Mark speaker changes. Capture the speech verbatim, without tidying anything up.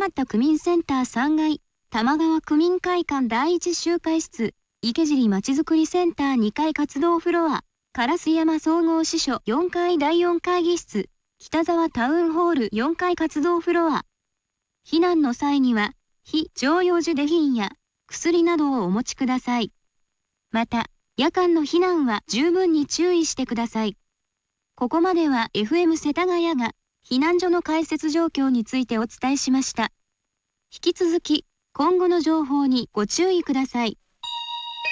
Speaker 1: 俣区民センターさんがい、玉川区民会館だいいち集会室、池尻まちづくりセンターにかい活動フロア、烏山総合支所よんかいだいよん会議室、北沢タウンホールよんかい活動フロア。避難の際には、非常用受出品や薬などをお持ちください。また、夜間の避難は十分に注意してください。ここまでは エフエム 世田谷が避難所の開設状況についてお伝えしました。引き続き、今後の情報にご注意ください。